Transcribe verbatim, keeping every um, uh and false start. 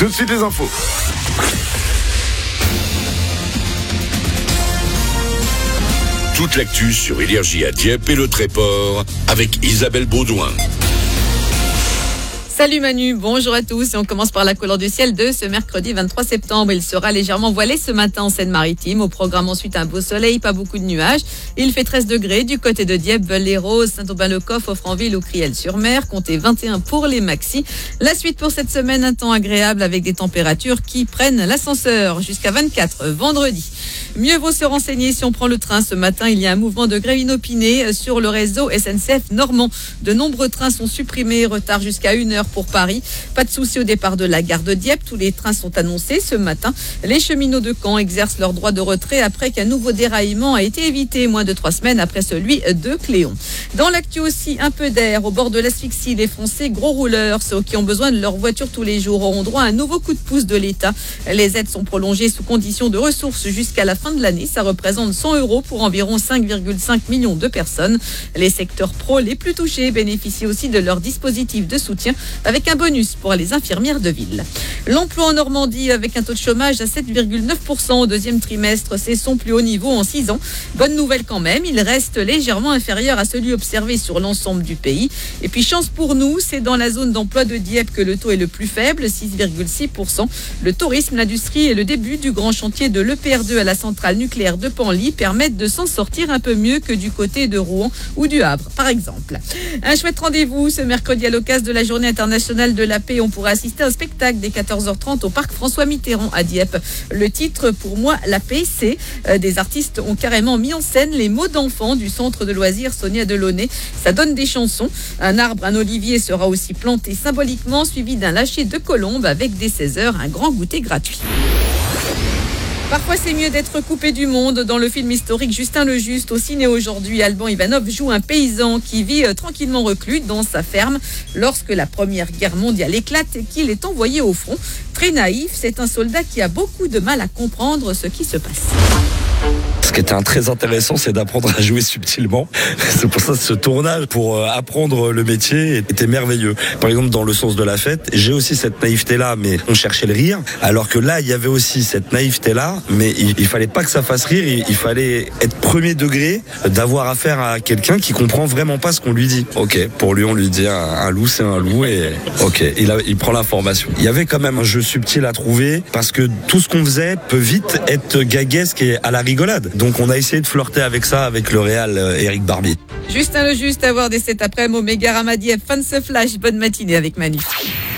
Tout de suite les infos. Toute l'actu sur Énergie à Dieppe et le Tréport avec Isabelle Baudouin. Salut Manu, bonjour à tous et on commence par la couleur du ciel de ce mercredi vingt-trois septembre. Il sera légèrement voilé ce matin en Seine-Maritime. Au programme ensuite un beau soleil, pas beaucoup de nuages. Il fait treize degrés du côté de Dieppe, Veules-les-Roses, Saint-Aubin-le-Coff, Offranville ou Criel-sur-Mer. Comptez vingt et un pour les maxis. La suite pour cette semaine, un temps agréable avec des températures qui prennent l'ascenseur jusqu'à vingt-quatre vendredi. Mieux vaut se renseigner si on prend le train. Ce matin, il y a un mouvement de grève inopiné sur le réseau S N C F normand. De nombreux trains sont supprimés, retard jusqu'à une heure pour Paris. Pas de souci au départ de la gare de Dieppe. Tous les trains sont annoncés ce matin. Les cheminots de Caen exercent leur droit de retrait après qu'un nouveau déraillement a été évité moins de trois semaines après celui de Cléon. Dans l'actu aussi, un peu d'air. Au bord de l'asphyxie, les Français gros rouleurs, ceux qui ont besoin de leur voiture tous les jours, auront droit à un nouveau coup de pouce de l'État. Les aides sont prolongées sous condition de ressources jusqu'à la fin de l'année. Ça représente cent euros pour environ cinq virgule cinq millions de personnes. Les secteurs pro les plus touchés bénéficient aussi de leur dispositif de soutien avec un bonus pour les infirmières de ville. L'emploi en Normandie avec un taux de chômage à sept virgule neuf pour cent au deuxième trimestre, c'est son plus haut niveau en six ans. Bonne nouvelle quand même, il reste légèrement inférieur à celui observé sur l'ensemble du pays. Et puis chance pour nous, c'est dans la zone d'emploi de Dieppe que le taux est le plus faible, six virgule six pour cent. Le tourisme, l'industrie et le début du grand chantier de l'E P R deux à la centrale nucléaire de Penly permettent de s'en sortir un peu mieux que du côté de Rouen ou du Havre, par exemple. Un chouette rendez-vous ce mercredi à l'occasion de la Journée internationale de la paix. On pourra assister à un spectacle dès quatorze heures trente au parc François Mitterrand à Dieppe. Le titre, pour moi, la paix, c'est euh, des artistes ont carrément mis en scène les mots d'enfants du centre de loisirs Sonia Delaunay. Ça donne des chansons. Un arbre, un olivier sera aussi planté symboliquement, suivi d'un lâcher de colombes avec dès seize heures un grand goûter gratuit. Parfois, c'est mieux d'être coupé du monde. Dans le film historique Justin le Juste, au ciné aujourd'hui, Alban Ivanov joue un paysan qui vit euh, tranquillement reclus dans sa ferme lorsque la Première Guerre mondiale éclate et qu'il est envoyé au front. Très naïf, c'est un soldat qui a beaucoup de mal à comprendre ce qui se passe. Ce qui était très intéressant, c'est d'apprendre à jouer subtilement. C'est pour ça que ce tournage, pour apprendre le métier, était merveilleux. Par exemple, dans Le Sens de la Fête, j'ai aussi cette naïveté-là, mais on cherchait le rire. Alors que là, il y avait aussi cette naïveté-là, mais il, il fallait pas que ça fasse rire. Il, il fallait être premier degré, d'avoir affaire à quelqu'un qui comprend vraiment pas ce qu'on lui dit. Ok, pour lui, on lui dit un, un loup, c'est un loup, et ok, il, a, il prend l'information. Il y avait quand même un jeu subtil à trouver, parce que tout ce qu'on faisait peut vite être gaguesque et à la rigolade. Donc on a essayé de flirter avec ça avec le réal Éric Barbier. Justin le Juste à voir dès cet après-midi au Méga Ramadief. Fin de ce flash. Bonne matinée avec Manu.